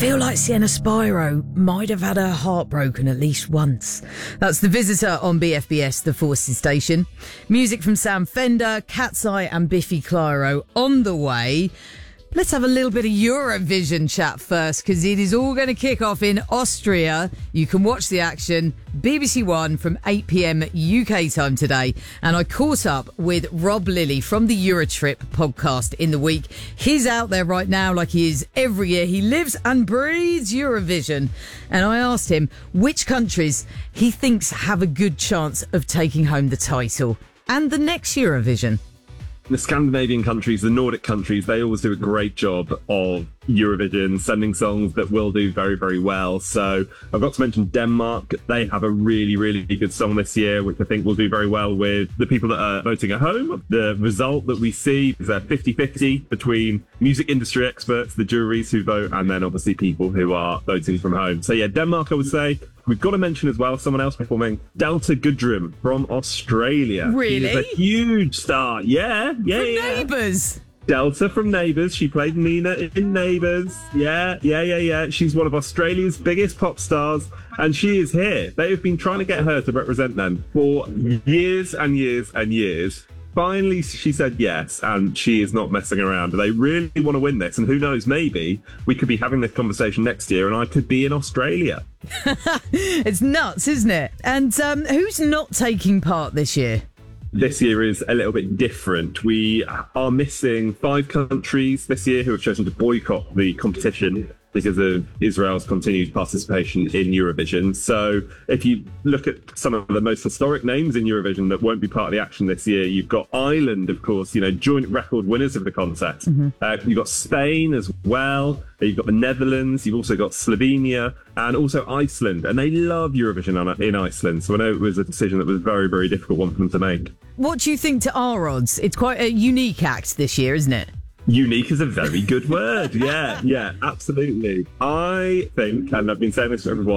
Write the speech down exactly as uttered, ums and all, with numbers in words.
feel like Sienna Spyro might have had her heart broken at least once. That's The Visitor on B F B S, the Forces station. Music from Sam Fender, Cat's Eye and Biffy Clyro on the way. Let's have a little bit of Eurovision chat first, because it is all going to kick off in Austria. You can watch the action, B B C One from eight p.m. U K time today. And I caught up with Rob Lilly from the Eurotrip podcast in the week. He's out there right now like he is every year. He lives and breathes Eurovision. And I asked him which countries he thinks have a good chance of taking home the title and the next Eurovision. The Scandinavian countries, the Nordic countries, they always do a great job of Eurovision, sending songs that will do very, very well. So I've got to mention Denmark. They have a really, really good song this year, which I think will do very well with the people that are voting at home. The result that we see is a fifty-fifty between music industry experts, the juries who vote, and then obviously people who are voting from home. So yeah, Denmark, I would say. We've got to mention as well someone else performing, Delta Goodrem from Australia. Really? She's a huge star. Yeah, yeah, From yeah. Neighbours. Delta from Neighbours. She played Nina in Neighbours. Yeah, yeah, yeah, yeah. She's one of Australia's biggest pop stars, and she is here. They have been trying to get her to represent them for years and years and years. Finally, she said yes, and she is not messing around. They really want to win this, and who knows, maybe we could be having this conversation next year, and I could be in Australia. It's nuts, isn't it? And um, who's not taking part this year? This year is a little bit different. We are missing five countries this year who have chosen to boycott the competition because of Israel's continued participation in Eurovision. So if you look at some of the most historic names in Eurovision that won't be part of the action this year, you've got Ireland, of course, you know, joint record winners of the contest. Mm-hmm. Uh, you've got Spain as well. You've got the Netherlands. You've also got Slovenia and also Iceland. And they love Eurovision in Iceland. So I know it was a decision that was a very, very difficult one for them to make. What do you think to our odds? It's quite a unique act this year, isn't it? Unique is a very good word. Yeah, yeah, absolutely. I think, and I've been saying this to everyone,